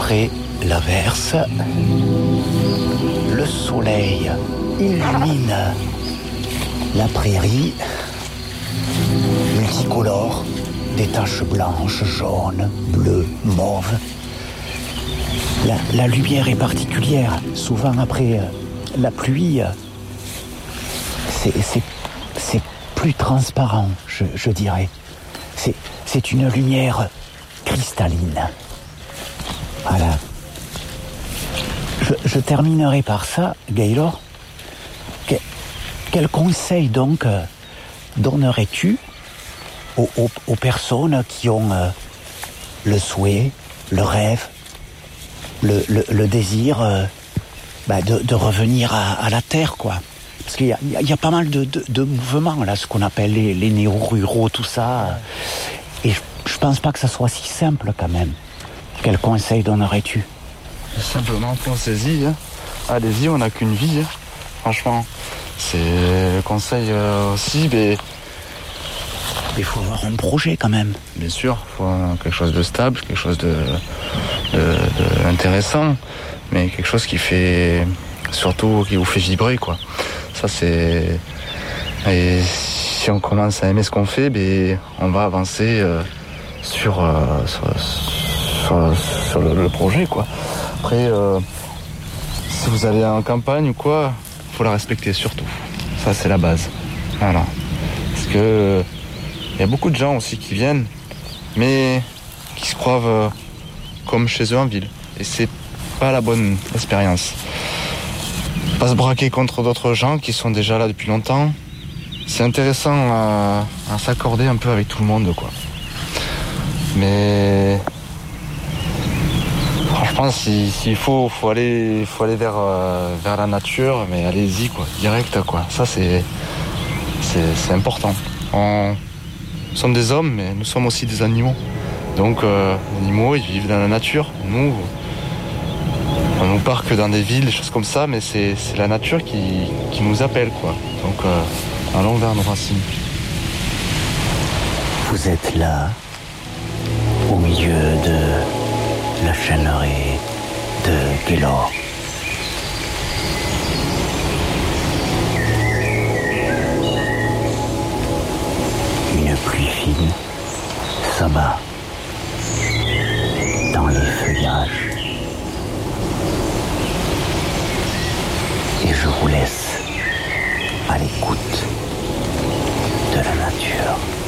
Après l'averse, le soleil illumine la prairie multicolore, des taches blanches, jaunes, bleues, mauves. La lumière est particulière. Souvent après la pluie, c'est plus transparent, je dirais. C'est une lumière cristalline. Voilà. Je terminerai par ça, Gaylor. Quel conseil donc donnerais-tu aux personnes qui ont le souhait, le rêve, le désir de revenir à la terre, quoi? Parce qu'il y a pas mal de mouvements, là, ce qu'on appelle les néo-ruraux, tout ça. Et je pense pas que ça soit si simple, quand même. Quel conseil donnerais-tu? Simplement, pensez-y. Hein. Allez-y, on n'a qu'une vie. Hein. Franchement, c'est le conseil aussi. Mais il faut avoir un projet, quand même. Bien sûr, il faut quelque chose de stable, quelque chose de intéressant, mais quelque chose qui fait surtout qui vous fait vibrer, quoi. Ça, c'est. Et si on commence à aimer ce qu'on fait, on va avancer sur le projet, quoi. Après, si vous allez en campagne ou quoi, il faut la respecter surtout. Ça, c'est la base. Voilà. Parce que il y a beaucoup de gens aussi qui viennent, mais qui se croient comme chez eux en ville. Et c'est pas la bonne expérience. Pas se braquer contre d'autres gens qui sont déjà là depuis longtemps. C'est intéressant à s'accorder un peu avec tout le monde, quoi. Mais franchement, s'il faut aller vers la nature, mais allez-y, quoi, direct, quoi. Ça, c'est important. Nous sommes des hommes, mais nous sommes aussi des animaux. Donc, les animaux, ils vivent dans la nature. Nous, on nous parque dans des villes, des choses comme ça, mais c'est la nature qui nous appelle, quoi. Donc, allons vers nos racines. Vous êtes là, au milieu de la chênerie de Gaylor. Une pluie fine s'abat dans les feuillages. Et je vous laisse à l'écoute de la nature.